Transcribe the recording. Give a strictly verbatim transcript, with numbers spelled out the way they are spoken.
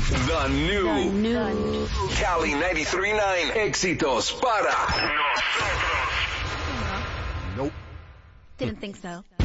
The new, The new. Cali ninety-three point nine. Éxitos para nosotros. Nope. Didn't think so.